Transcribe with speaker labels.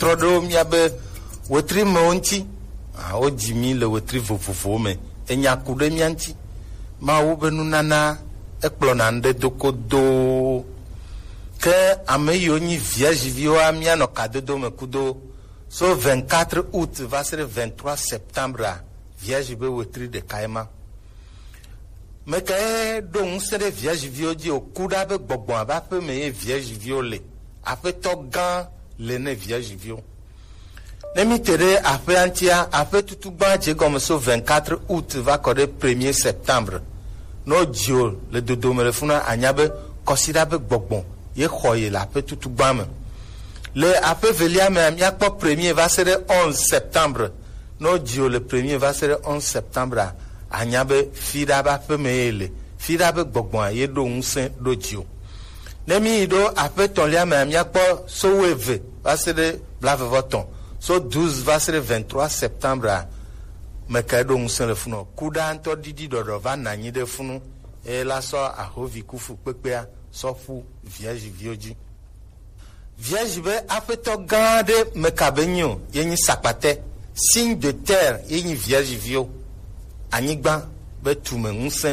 Speaker 1: trɔ ɖe miabe wetri me ŋuti wodzi mi le wetri vovovowo me enya ku ɖe mia ŋuti mawu be nunana ekplɔna ŋɖe do kodoo ke ame yiwo nyi viajiviwoa mianɔ kadodo me kudo so 24 août va se ɖe 23 septembre viaji be wetri ɖeka ye ma meke ɖo ŋusẽ ɖe viajiviwo dzi woku ɖa be gbɔgbɔ abe aƒe me ye viajiviwo le aƒetɔ gã le ne viajiviwo ne mi te ɖe aƒea ŋutia aƒe tutu gbã dze gɔme so 24 août va kɔ ɖe 1er septembre no dzio le dodome le funa anya be kɔsiɖa be gbɔgbɔ ye xɔ ye le aƒe tutu gbã me le aƒe velia me miakpɔ 1er va se ɖe 11 septembre no dzio le 1er va se ɖe 11 septembre anya be fiɖa be aƒe me ye le fiɖa be gbɔgbɔa ye ɖo ŋusẽ ɖo dzio ne mi yi ɖo aƒe tɔ̃lia me miakpɔ so 20 va se ɖe blavevɔtɔ̃ so 12 va se ɖe 23 septembre meka ɖo ŋusẽ le funu kuɖa ŋutɔ ɖiɖi ɖɔɖɔ va na anyi ɖe funu eye la sɔ ahovi kufu kpekpea sɔ ƒu viajiviwo dzi viaji be aƒetɔ gã ɖe meka be nyi o ye nyi sakpate signe de terre ye nyi viajiviwo anyigba be tume ŋusẽ